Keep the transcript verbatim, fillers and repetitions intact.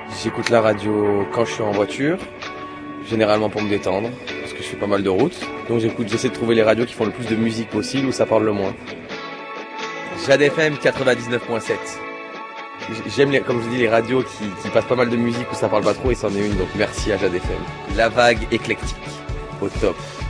J'écoute la radio quand je suis en voiture, généralement pour me détendre, parce que je fais pas mal de routes. Donc j'écoute, j'essaie de trouver les radios qui font le plus de musique possible, où ça parle le moins. Jade F M quatre-vingt-dix-neuf point sept. J'aime, les, comme je dis, les radios qui, qui passent pas mal de musique où ça parle pas trop, et c'en est une, donc merci à Jade F M. La vague éclectique, au top.